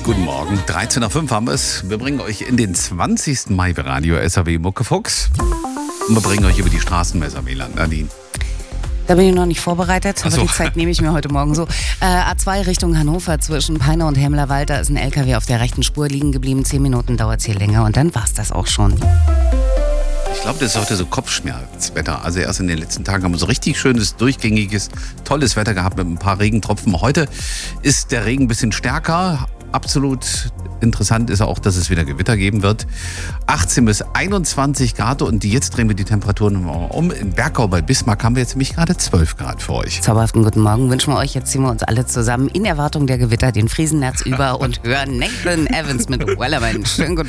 Guten Morgen, 13.05 Uhr haben wir es. Wir bringen euch in den 20. Mai bei Radio SAW Muckefuchs. Und wir bringen euch über die Straßenmesser, Milan. Nadine. Da bin ich noch nicht vorbereitet, aber so. Die Zeit nehme ich mir heute Morgen so. A2 Richtung Hannover zwischen Peine und Hemlerwald, da ist ein LKW auf der rechten Spur liegen geblieben. 10 Minuten dauert es hier länger und dann war's das auch schon. Ich glaube, das ist heute so Kopfschmerzwetter. Also erst in den letzten Tagen haben wir so richtig schönes, durchgängiges, tolles Wetter gehabt mit ein paar Regentropfen. Heute ist der Regen ein bisschen stärker. Absolut interessant ist auch, dass es wieder Gewitter geben wird. 18 bis 21 Grad und jetzt drehen wir die Temperaturen um. In Bergau bei Bismarck haben wir jetzt nämlich gerade 12 Grad für euch. Zauberhaften guten Morgen wünschen wir euch. Jetzt ziehen wir uns alle zusammen in Erwartung der Gewitter den Friesennerz über und hören Nathan Evans mit Wellerman. Schönen guten